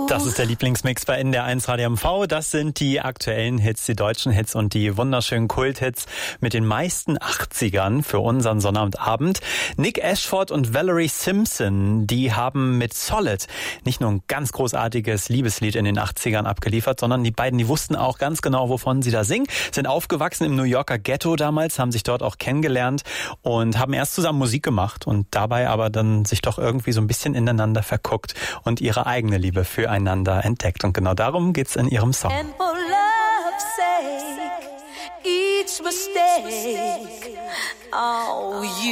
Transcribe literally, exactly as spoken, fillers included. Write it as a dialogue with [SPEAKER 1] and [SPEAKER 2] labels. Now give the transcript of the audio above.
[SPEAKER 1] Das ist der Lieblingsmix bei N D R eins Radio M V. Das sind die aktuellen Hits, die deutschen Hits und die wunderschönen Kulthits mit den meisten achtzigern für unseren Sonnabendabend. Nick Ashford und Valerie Simpson, die haben mit Solid nicht nur ein ganz großartiges Liebeslied in den achtzigern abgeliefert, sondern die beiden, die wussten auch ganz genau, wovon sie da singen, sind aufgewachsen im New Yorker Ghetto damals, haben sich dort auch kennengelernt und haben erst zusammen Musik gemacht und dabei aber dann sich doch irgendwie so ein bisschen ineinander verguckt und ihre eigene Liebe füreinander entdeckt. Und genau darum geht's in ihrem Song.
[SPEAKER 2] And for love's sake, each mistake, oh, you